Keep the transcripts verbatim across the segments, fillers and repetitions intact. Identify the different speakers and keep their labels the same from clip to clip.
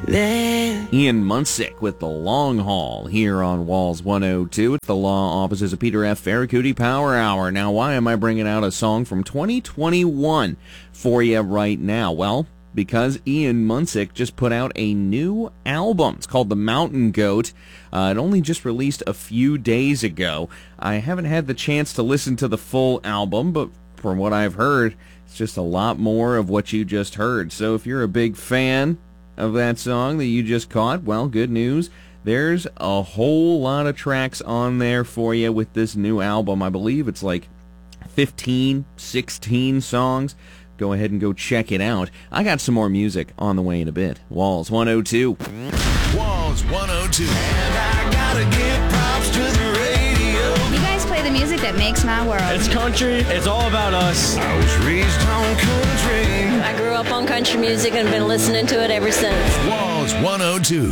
Speaker 1: Ian Munsick with The Long Haul here on Walls one oh two. It's the law offices of Peter F. Ferracuti Power Hour. Now, why am I bringing out a song from twenty twenty-one for you right now? Well, because Ian Munsick just put out a new album. It's called The Mountain Goat. Uh, it only just released a few days ago. I haven't had the chance to listen to the full album, but from what I've heard, it's just a lot more of what you just heard. So if you're a big fan of that song that you just caught, well, good news. There's a whole lot of tracks on there for you with this new album. I believe it's like fifteen, sixteen songs. Go ahead and go check it out. I got some more music on the way in a bit. Walls one oh two.
Speaker 2: Walls one oh two. And I gotta give props to the radio.
Speaker 3: You guys play the music that makes my world.
Speaker 4: It's country. It's all about us.
Speaker 2: I was raised on country.
Speaker 5: I grew up on country music and have been listening to it ever since.
Speaker 2: Walls one oh two.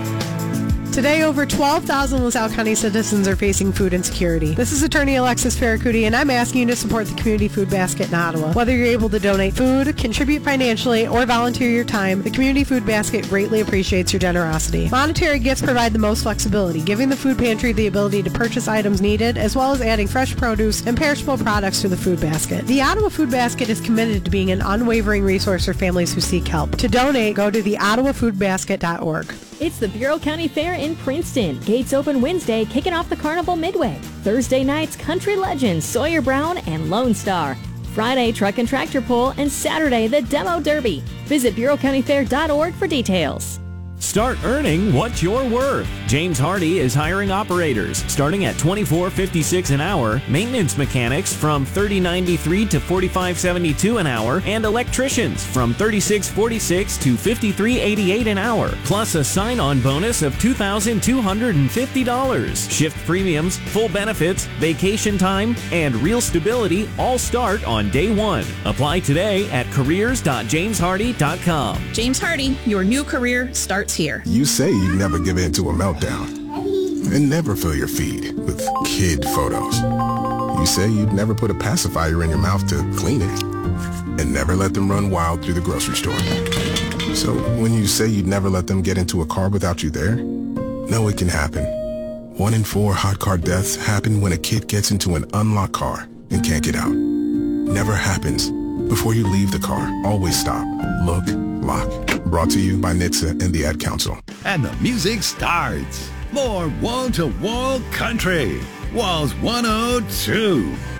Speaker 6: Today, over twelve thousand LaSalle County citizens are facing food insecurity. This is attorney Alexis Ferracuti, and I'm asking you to support the Community Food Basket in Ottawa. Whether you're able to donate food, contribute financially, or volunteer your time, the Community Food Basket greatly appreciates your generosity. Monetary gifts provide the most flexibility, giving the food pantry the ability to purchase items needed, as well as adding fresh produce and perishable products to the food basket. The Ottawa Food Basket is committed to being an unwavering resource for families who seek help. To donate, go to the ottawa food basket dot org.
Speaker 7: It's the Bureau County Fair in Princeton. Gates open Wednesday, kicking off the Carnival Midway. Thursday nights, Country Legends, Sawyer Brown, and Lone Star. Friday, Truck and Tractor Pull, and Saturday, the Demo Derby. Visit bureau county fair dot org for details.
Speaker 8: Start earning what you're worth. James Hardy is hiring operators starting at twenty-four fifty-six an hour, maintenance mechanics from thirty ninety-three to forty-five seventy-two an hour, and electricians from thirty-six forty-six to fifty-three eighty-eight an hour, plus a sign-on bonus of two thousand two hundred fifty dollars. Shift premiums, full benefits, vacation time, and real stability all start on day one. Apply today at careers dot james hardy dot com.
Speaker 9: James Hardy, your new career starts here.
Speaker 10: You say you never give in to a meltdown and never fill your feed with kid photos. You say you'd never put a pacifier in your mouth to clean it and never let them run wild through the grocery store. So when you say you'd never let them get into a car without you there, know it can happen. One in four hot car deaths happen when a kid gets into an unlocked car and can't get out. Never happens. Before you leave the car, always stop, look, lock. Brought to you by N H T S A and the Ad Council.
Speaker 2: And the music starts. More wall-to-wall country. Walls one oh two.